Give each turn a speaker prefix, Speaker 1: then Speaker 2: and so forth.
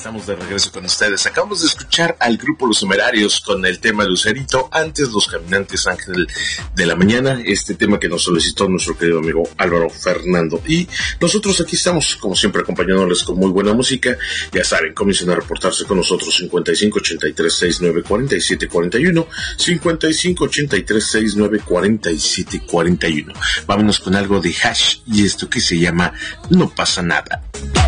Speaker 1: Estamos de regreso con ustedes. Acabamos de escuchar al grupo Los Temerarios con el tema Lucerito, antes Los Caminantes Ángel de la Mañana, este tema que nos solicitó nuestro querido amigo Álvaro Fernando. Y nosotros aquí estamos, como siempre, acompañándoles con muy buena música. Ya saben, comiencen a reportarse con nosotros 5583694741, 5583694741. Vámonos con algo de Hash y esto que se llama No Pasa Nada.